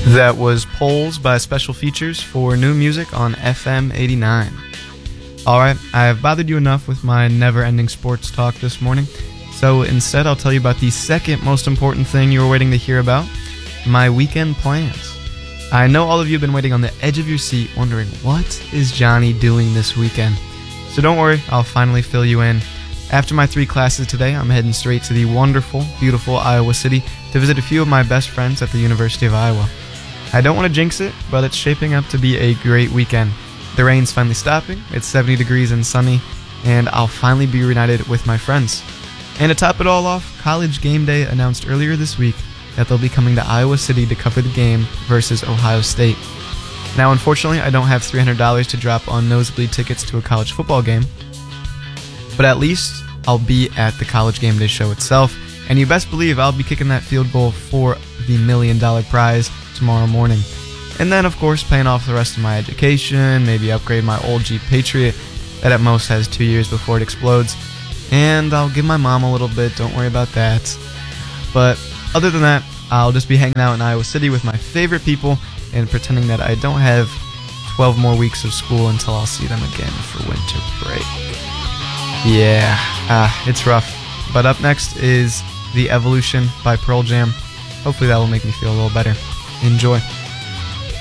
That was Polls by Special Features for new music on FM 89. Alright, I have bothered you enough with my never-ending sports talk this morning, so instead I'll tell you about the second most important thing you were waiting to hear about, my weekend plans. I know all of you have been waiting on the edge of your seat wondering, what is Johnny doing this weekend? So don't worry, I'll finally fill you in. After my 3 classes today, I'm heading straight to the wonderful, beautiful Iowa City to visit a few of my best friends at the University of Iowa. I don't want to jinx it, but it's shaping up to be a great weekend. The rain's finally stopping, it's 70 degrees and sunny, and I'll finally be reunited with my friends. And to top it all off, College Game Day announced earlier this week that they'll be coming to Iowa City to cover the game versus Ohio State. Now, unfortunately, I don't have $300 to drop on nosebleed tickets to a college football game, but at least I'll be at the College Game Day show itself, and you best believe I'll be kicking that field goal for the $1 million prize tomorrow morning. And then, of course, paying off the rest of my education, maybe upgrade my old Jeep Patriot that at most has 2 years before it explodes, and I'll give my mom a little bit, don't worry about that. But other than that, I'll just be hanging out in Iowa City with my favorite people and pretending that I don't have 12 more weeks of school until I'll see them again for winter break. Yeah, it's rough. But up next is The Evolution by Pearl Jam. Hopefully that will make me feel a little better. Enjoy.